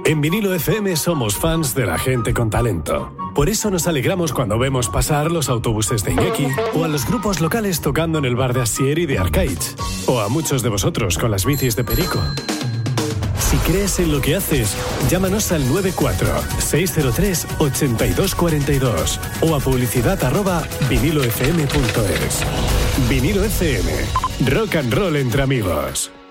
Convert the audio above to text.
En Vinilo FM somos fans de la gente con talento. Por eso nos alegramos cuando vemos pasar los autobuses de Iñaki o a los grupos locales tocando en el bar de Asier y de Arcaich, o a muchos de vosotros con las bicis de Perico. Si crees en lo que haces, llámanos al 94-603-8242 o a publicidad@vinilofm.es. Vinilo FM. Rock and roll entre amigos.